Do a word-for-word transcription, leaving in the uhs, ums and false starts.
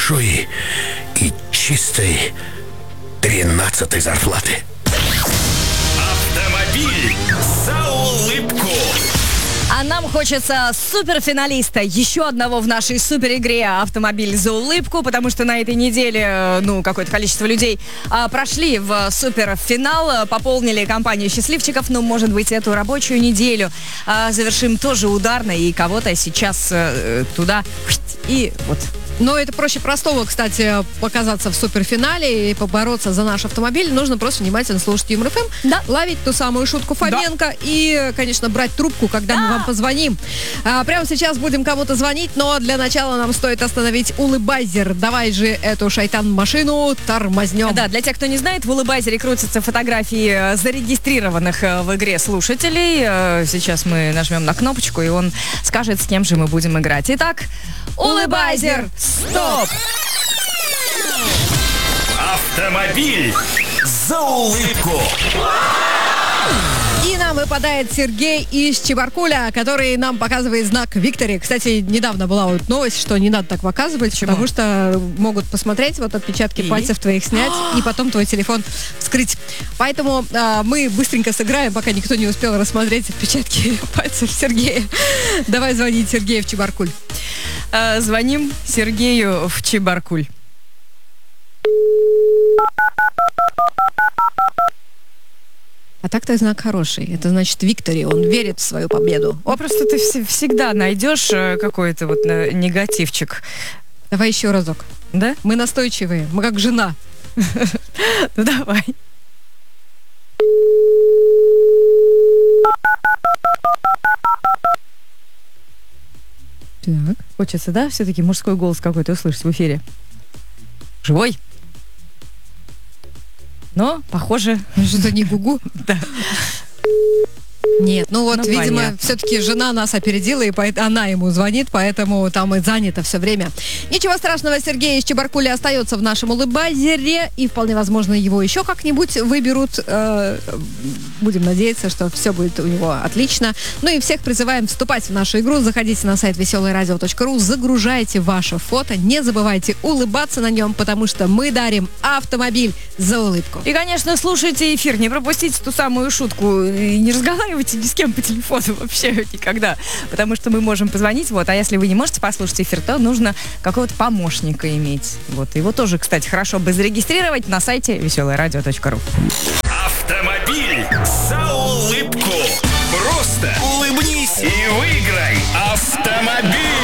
большой и чистой тринадцатой зарплаты. Автомобиль за улыбку. А нам хочется суперфиналиста, еще одного в нашей суперигре «Автомобиль за улыбку», потому что на этой неделе, ну, какое-то количество людей а, прошли в суперфинал, пополнили компанию счастливчиков, ну, может быть, эту рабочую неделю а, завершим тоже ударно, и кого-то сейчас а, туда и вот... Но это проще простого, кстати, показаться в суперфинале и побороться за наш автомобиль. Нужно просто внимательно слушать Юмор ФМ, да. ловить ту самую шутку Фоменко, да. И, конечно, брать трубку, когда да. мы вам позвоним. А, прямо сейчас будем кому-то звонить, но для начала нам стоит остановить улыбайзер. Давай же эту шайтан-машину тормознем. Да, для тех, кто не знает, в улыбайзере крутятся фотографии зарегистрированных в игре слушателей. Сейчас мы нажмем на кнопочку, и он скажет, с кем же мы будем играть. Итак, улыбайзер! Стоп! Автомобиль за улыбку. И нам выпадает Сергей из Чебаркуля, который нам показывает знак Виктори. Кстати, недавно была вот новость, что не надо так показывать, Почему? потому что могут посмотреть, вот отпечатки и? пальцев твоих снять, и потом твой телефон вскрыть. Поэтому а, мы быстренько сыграем, пока никто не успел рассмотреть отпечатки пальцев Сергея. Давай звонить Сергею в Чебаркуль. А, звоним Сергею в Чебаркуль. А так-то знак хороший. Это значит Виктори, он верит в свою победу. О, просто ты вс- всегда найдешь какой-то вот негативчик. Давай еще разок. Да? Мы настойчивые, мы как жена. Ну давай. Так. Хочется, да, все-таки мужской голос какой-то услышать в эфире? Живой? Но, похоже... Что-то не гугу. Да. Нет, ну вот, ну, видимо, понятно. все-таки жена нас опередила, и поэт- она ему звонит, поэтому там и занято все время. Ничего страшного, Сергей из Чебаркуля остается в нашем улыбайзере, и вполне возможно его еще как-нибудь выберут. Э- будем надеяться, что все будет у него отлично. Ну и всех призываем вступать в нашу игру. Заходите на сайт веселое радио точка ру, загружайте ваше фото, не забывайте улыбаться на нем, потому что мы дарим автомобиль за улыбку. И, конечно, слушайте эфир, не пропустите ту самую шутку, и не разговаривайте ни с кем по телефону вообще никогда, потому что мы можем позвонить, вот, а если вы не можете послушать эфир, то нужно какого-то помощника иметь. Вот, его тоже, кстати, хорошо бы зарегистрировать на сайте веселое радио точка ру. Автомобиль за улыбку. Просто улыбнись и выиграй автомобиль.